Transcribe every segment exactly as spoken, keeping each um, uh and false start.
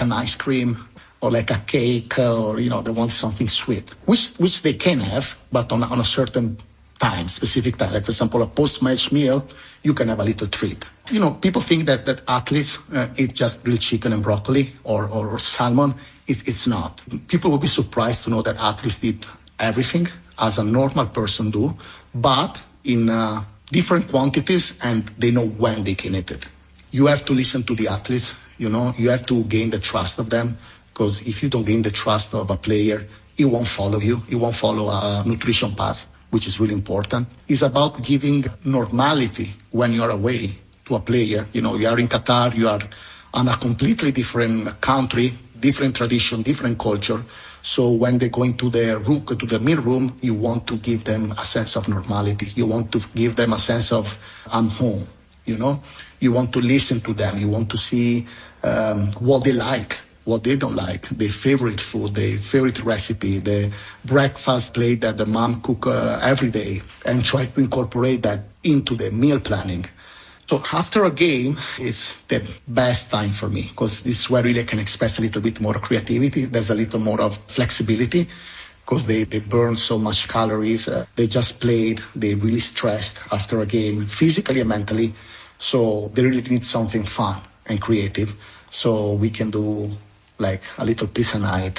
an ice cream or like a cake, or, you know, they want something sweet, which which they can have, but on, on a certain time, specific time. Like, for example, a post-match meal, you can have a little treat. You know, people think that, that athletes uh, eat just grilled chicken and broccoli or, or, or salmon. It's, it's not. People will be surprised to know that athletes eat everything, as a normal person do, but in uh, different quantities, and they know when they can eat it. You have to listen to the athletes, you know, you have to gain the trust of them, because if you don't gain the trust of a player, he won't follow you, he won't follow a nutrition path, which is really important. It's about giving normality when you're away to a player. You know, you are in Qatar, you are on a completely different country, different tradition, different culture. So when they go into the room, to the meal room, you want to give them a sense of normality. You want to give them a sense of, I'm home, you know. You want to listen to them. You want to see um, what they like, what they don't like, their favorite food, their favorite recipe, the breakfast plate that the mom cook uh, every day, and try to incorporate that into the meal planning. So after a game, it's the best time for me, because this is where really I can express a little bit more creativity. There's a little more of flexibility, because they, they burn so much calories. Uh, they just played. They really stressed after a game, physically and mentally. So they really need something fun and creative. So we can do like a little pizza night,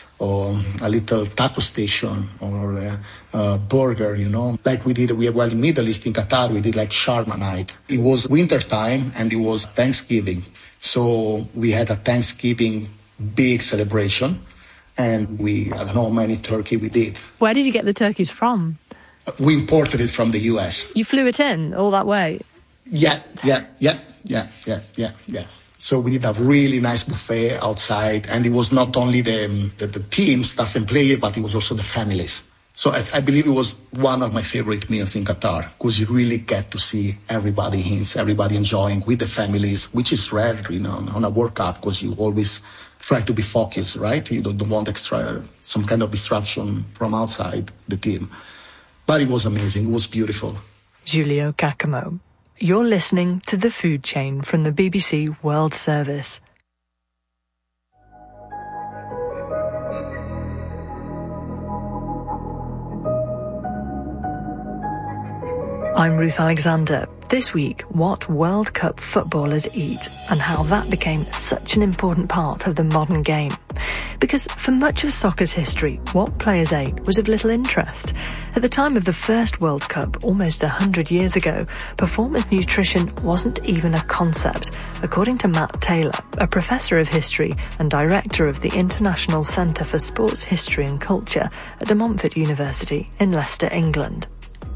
or a little taco station, or a, a burger, you know. Like we did, we well in Middle East, in Qatar, we did like shawarma night. It was winter time and it was Thanksgiving. So we had a Thanksgiving big celebration, and we, I don't know how many turkey we did. Where did you get the turkeys from? We imported it from the U S. You flew it in all that way? Yeah, yeah, yeah, yeah, yeah, yeah, yeah. So we did a really nice buffet outside, and it was not only the, the, the team, staff and player, but it was also the families. So I, I believe it was one of my favorite meals in Qatar, because you really get to see everybody in, everybody enjoying with the families, which is rare, you know, on a World Cup, because you always try to be focused, right? You don't, don't want extra, some kind of distraction from outside the team. But it was amazing. It was beautiful. Giulio Caccamo. You're listening to The Food Chain from the B B C World Service. I'm Ruth Alexander. This week, what World Cup footballers eat and how that became such an important part of the modern game. Because for much of soccer's history, what players ate was of little interest. At the time of the first World Cup, almost a hundred years ago, performance nutrition wasn't even a concept, according to Matt Taylor, a professor of history and director of the International Centre for Sports History and Culture at De Montfort University in Leicester, England.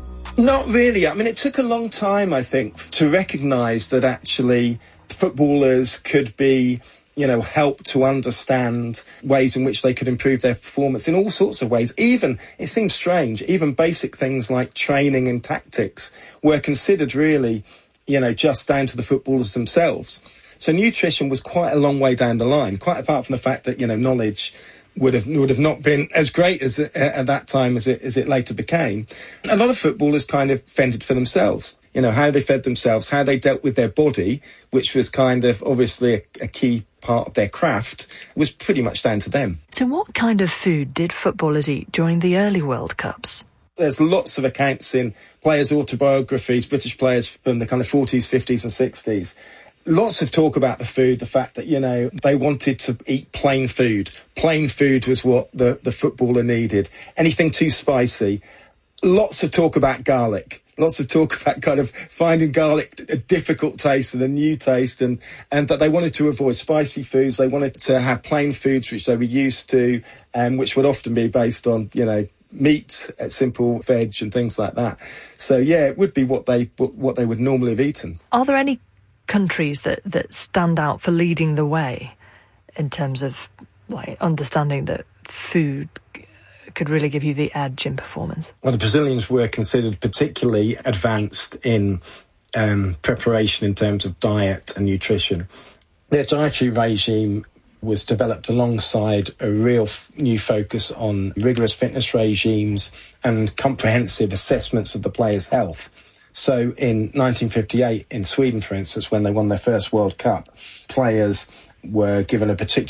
Not really. I mean, it took a long time, I think, to recognise that actually footballers could be, you know, helped to understand ways in which they could improve their performance in all sorts of ways. Even, it seems strange, even basic things like training and tactics were considered really, you know, just down to the footballers themselves. So nutrition was quite a long way down the line, quite apart from the fact that, you know, knowledge would have would have not been as great as uh, at that time as it as it later became. A lot of footballers kind of fended for themselves. You know, how they fed themselves, how they dealt with their body, which was kind of obviously a, a key part of their craft, was pretty much down to them. So what kind of food did footballers eat during the early World Cups? There's lots of accounts in players' autobiographies, British players from the kind of forties, fifties and sixties. Lots of talk about the food, the fact that, you know, they wanted to eat plain food. Plain food was what the, the footballer needed. Anything too spicy. Lots of talk about garlic. Lots of talk about kind of finding garlic a difficult taste and a new taste, and, and that they wanted to avoid spicy foods. They wanted to have plain foods, which they were used to, and which would often be based on, you know, meat, simple veg and things like that. So, yeah, it would be what they what they would normally have eaten. Are there any countries that, that stand out for leading the way in terms of like understanding that food could really give you the edge in performance? Well, the Brazilians were considered particularly advanced in um, preparation in terms of diet and nutrition. Their dietary regime was developed alongside a real f- new focus on rigorous fitness regimes and comprehensive assessments of the player's health. So in nineteen fifty-eight, in Sweden, for instance, when they won their first World Cup, players were given a particular